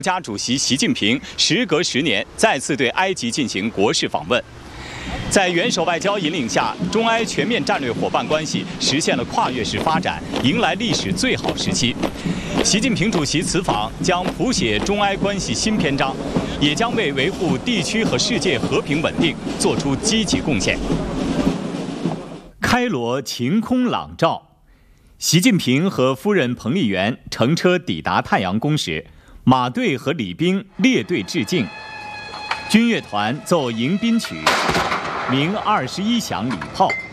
家主席习近平时隔10年再次对埃及进行国事访问，在元首外交引领下，中埃全面战略伙伴关系实现了跨越式发展，迎来历史最好时期。习近平主席此访将谱写中埃关系新篇章，也将为维护地区和世界和平稳定做出积极贡献。开罗晴空朗照，习近平和夫人彭丽媛乘车抵达太阳宫时，马队和礼兵列队致敬，军乐团奏迎宾曲，鸣21响礼炮。